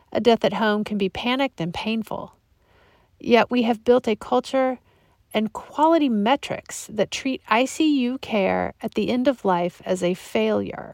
A death at home can be panicked and painful. Yet we have built a culture and quality metrics that treat ICU care at the end of life as a failure.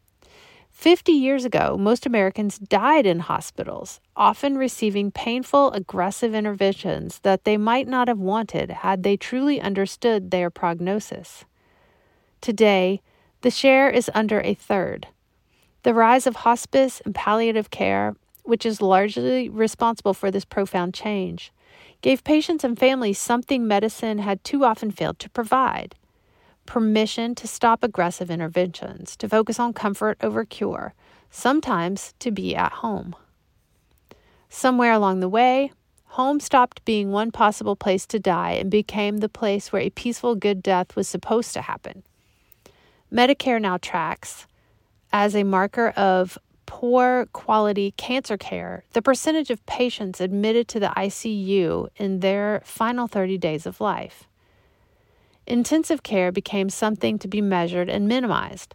50 years ago, most Americans died in hospitals, often receiving painful, aggressive interventions that they might not have wanted had they truly understood their prognosis. Today, the share is under a third. The rise of hospice and palliative care, which is largely responsible for this profound change, gave patients and families something medicine had too often failed to provide: permission to stop aggressive interventions, to focus on comfort over cure, sometimes to be at home. Somewhere along the way, home stopped being one possible place to die and became the place where a peaceful, good death was supposed to happen. Medicare now tracks, as a marker of poor quality cancer care, the percentage of patients admitted to the ICU in their final 30 days of life. Intensive care became something to be measured and minimized.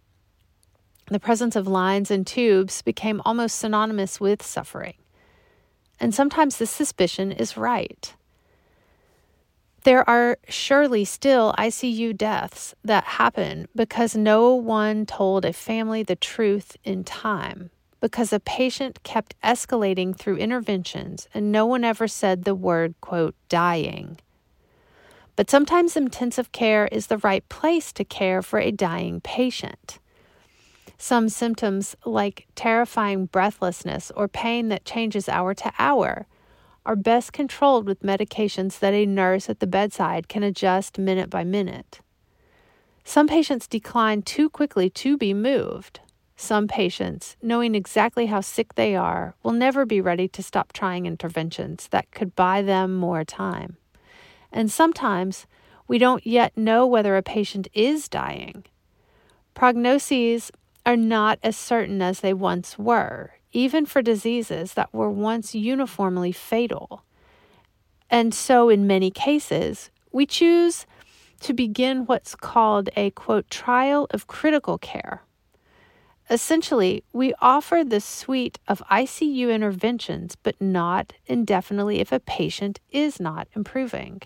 The presence of lines and tubes became almost synonymous with suffering. And sometimes the suspicion is right. There are surely still ICU deaths that happen because no one told a family the truth in time, because a patient kept escalating through interventions and no one ever said the word, quote, dying. But sometimes intensive care is the right place to care for a dying patient. Some symptoms, like terrifying breathlessness or pain that changes hour to hour, are best controlled with medications that a nurse at the bedside can adjust minute by minute. Some patients decline too quickly to be moved. Some patients, knowing exactly how sick they are, will never be ready to stop trying interventions that could buy them more time. And sometimes we don't yet know whether a patient is dying. Prognoses are not as certain as they once were, even for diseases that were once uniformly fatal. And so in many cases, we choose to begin what's called a, quote, trial of critical care. Essentially, we offer the suite of ICU interventions, but not indefinitely if a patient is not improving.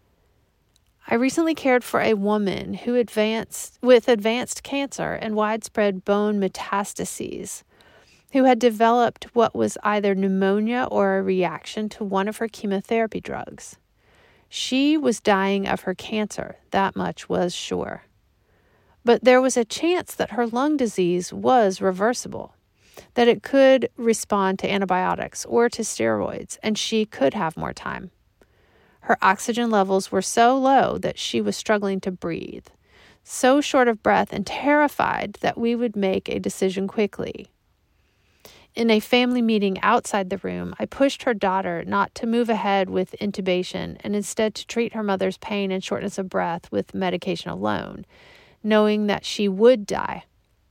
I recently cared for a woman who with advanced cancer and widespread bone metastases, who had developed what was either pneumonia or a reaction to one of her chemotherapy drugs. She was dying of her cancer, that much was sure. But there was a chance that her lung disease was reversible, that it could respond to antibiotics or to steroids, and she could have more time. Her oxygen levels were so low that she was struggling to breathe, so short of breath and terrified that we would make a decision quickly. In a family meeting outside the room, I pushed her daughter not to move ahead with intubation and instead to treat her mother's pain and shortness of breath with medication alone, knowing that she would die.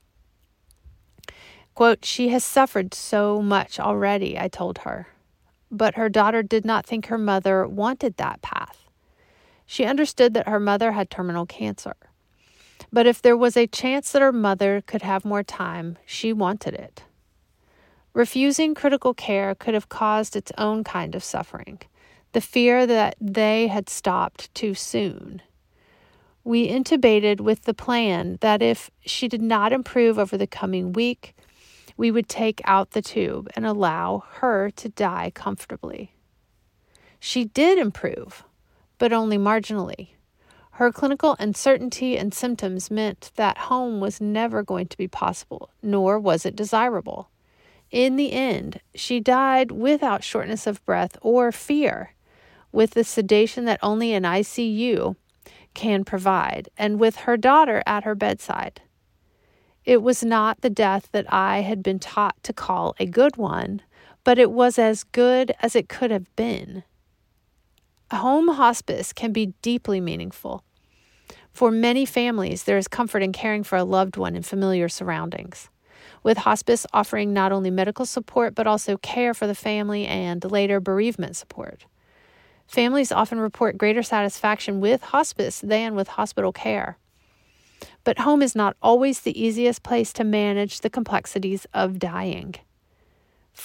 Quote, "She has suffered so much already," I told her. But her daughter did not think her mother wanted that path. She understood that her mother had terminal cancer. But if there was a chance that her mother could have more time, she wanted it. Refusing critical care could have caused its own kind of suffering, the fear that they had stopped too soon. We intubated with the plan that if she did not improve over the coming week, we would take out the tube and allow her to die comfortably. She did improve, but only marginally. Her clinical uncertainty and symptoms meant that home was never going to be possible, nor was it desirable. In the end, she died without shortness of breath or fear, with the sedation that only an ICU can provide, and with her daughter at her bedside. It was not the death that I had been taught to call a good one, but it was as good as it could have been. Home hospice can be deeply meaningful. For many families, there is comfort in caring for a loved one in familiar surroundings, with hospice offering not only medical support but also care for the family and later bereavement support. Families often report greater satisfaction with hospice than with hospital care. But home is not always the easiest place to manage the complexities of dying.